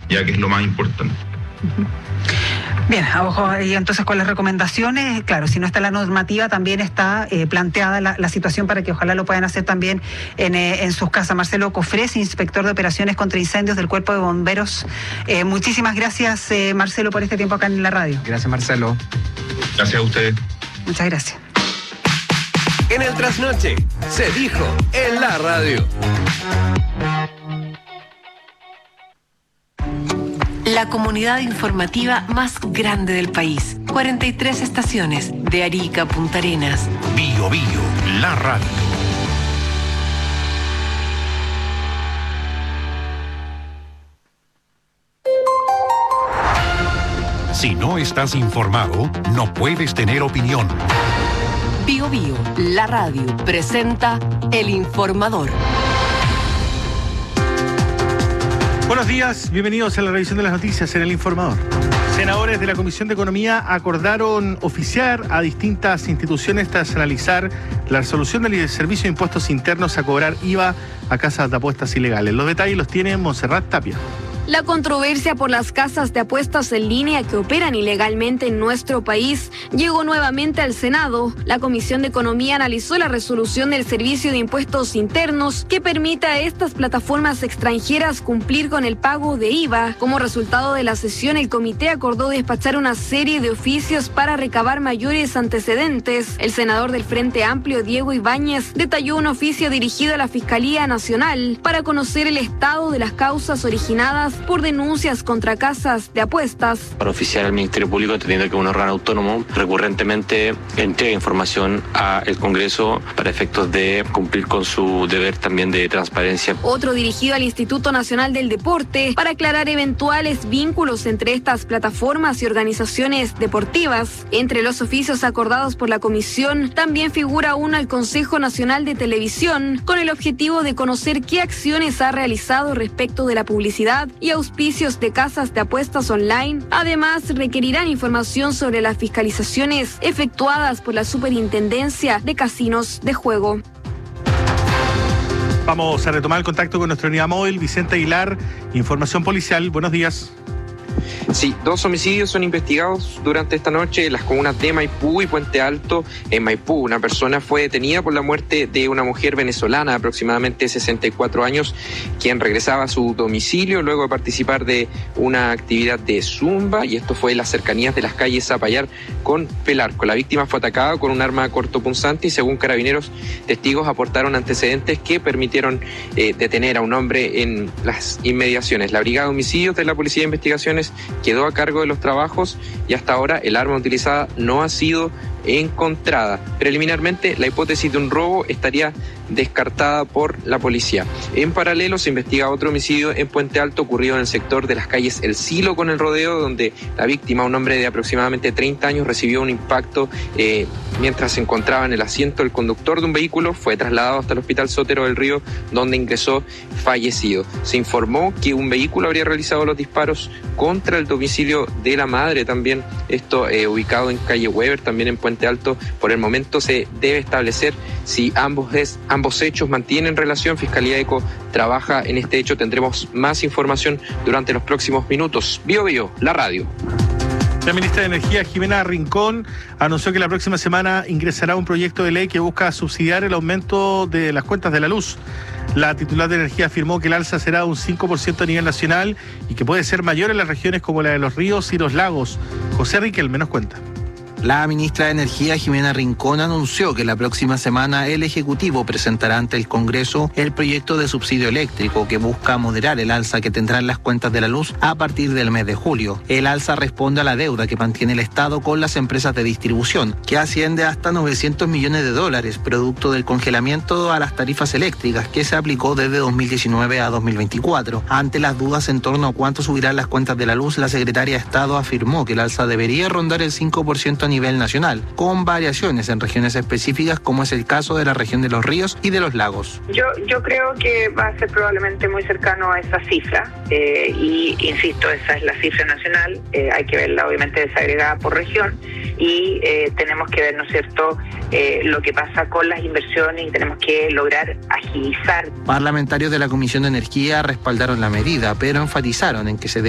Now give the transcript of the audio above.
ya que es lo más importante. Bien, ojo, y entonces con las recomendaciones, claro, si no está la normativa, también está planteada la situación para que ojalá lo puedan hacer también en sus casas. Marcelo Cofrés, inspector de operaciones contra incendios del Cuerpo de Bomberos. Muchísimas gracias, Marcelo, por este tiempo acá en la radio. Gracias, Marcelo. Gracias a ustedes. Muchas gracias. En el Trasnoche, se dijo en la radio. La comunidad informativa más grande del país. 43 estaciones, de Arica a Punta Arenas. Bio Bio, la radio. Si no estás informado, no puedes tener opinión. Bio Bio, la radio, presenta El Informador. Buenos días, bienvenidos a la revisión de las noticias en El Informador. Senadores de la Comisión de Economía acordaron oficiar a distintas instituciones tras analizar la resolución del Servicio de Impuestos Internos a cobrar IVA a casas de apuestas ilegales. Los detalles los tiene Montserrat Tapia. La controversia por las casas de apuestas en línea que operan ilegalmente en nuestro país llegó nuevamente al Senado. La Comisión de Economía analizó la resolución del Servicio de Impuestos Internos que permite a estas plataformas extranjeras cumplir con el pago de IVA. Como resultado de la sesión, el comité acordó despachar una serie de oficios para recabar mayores antecedentes. El senador del Frente Amplio, Diego Ibáñez, detalló un oficio dirigido a la Fiscalía Nacional para conocer el estado de las causas originadas por denuncias contra casas de apuestas. Para oficiar al Ministerio Público, entendiendo que un órgano autónomo recurrentemente entrega información al Congreso para efectos de cumplir con su deber también de transparencia. Otro dirigido al Instituto Nacional del Deporte para aclarar eventuales vínculos entre estas plataformas y organizaciones deportivas. Entre los oficios acordados por la Comisión también figura uno al Consejo Nacional de Televisión con el objetivo de conocer qué acciones ha realizado respecto de la publicidad y auspicios de casas de apuestas online. Además, requerirán información sobre las fiscalizaciones efectuadas por la Superintendencia de Casinos de Juego. Vamos a retomar el contacto con nuestra unidad móvil, Vicente Aguilar, Información Policial. Buenos días. Sí, 2 homicidios son investigados durante esta noche en las comunas de Maipú y Puente Alto. En Maipú, una persona fue detenida por la muerte de una mujer venezolana de aproximadamente 64 años, quien regresaba a su domicilio luego de participar de una actividad de zumba, y esto fue en las cercanías de las calles Zapallar con Pelarco. La víctima fue atacada con un arma cortopunzante y, según Carabineros, testigos aportaron antecedentes que permitieron detener a un hombre en las inmediaciones. La Brigada de Homicidios de la Policía de Investigaciones quedó a cargo de los trabajos y hasta ahora el arma utilizada no ha sido encontrada. Preliminarmente, la hipótesis de un robo estaría descartada por la policía. En paralelo, se investiga otro homicidio en Puente Alto ocurrido en el sector de las calles El Silo con El Rodeo, donde la víctima, un hombre de aproximadamente 30 años, recibió un impacto mientras se encontraba en el asiento del conductor de un vehículo. Fue trasladado hasta el Hospital Sotero del Río, donde ingresó fallecido. Se informó que un vehículo habría realizado los disparos contra el domicilio de la madre, también esto ubicado en calle Weber, también en Puente Alto. Por el momento se debe establecer si ambos hechos mantienen relación. Fiscalía ECO trabaja en este hecho. Tendremos más información durante los próximos minutos. Bio Bio, la radio. La ministra de Energía, Jimena Rincón, anunció que la próxima semana ingresará un proyecto de ley que busca subsidiar el aumento de las cuentas de la luz. La titular de Energía afirmó que el alza será un 5% a nivel nacional y que puede ser mayor en las regiones como la de los ríos y los lagos. José Riquelme nos cuenta. La ministra de Energía, Jimena Rincón, anunció que la próxima semana el Ejecutivo presentará ante el Congreso el proyecto de subsidio eléctrico que busca moderar el alza que tendrán las cuentas de la luz a partir del mes de julio. El alza responde a la deuda que mantiene el Estado con las empresas de distribución, que asciende hasta $900 millones, producto del congelamiento a las tarifas eléctricas que se aplicó desde 2019 a 2024. Ante las dudas en torno a cuánto subirán las cuentas de la luz, la secretaria de Estado afirmó que el alza debería rondar el 5% a nivel nacional, con variaciones en regiones específicas, como es el caso de la región de los ríos y de los lagos. Yo creo que va a ser probablemente muy cercano a esa cifra, y insisto, esa es la cifra nacional. Hay que verla obviamente desagregada por región, y tenemos que ver, ¿no es cierto?, lo que pasa con las inversiones, y tenemos que lograr agilizar. Parlamentarios de la Comisión de Energía respaldaron la medida, pero enfatizaron en que se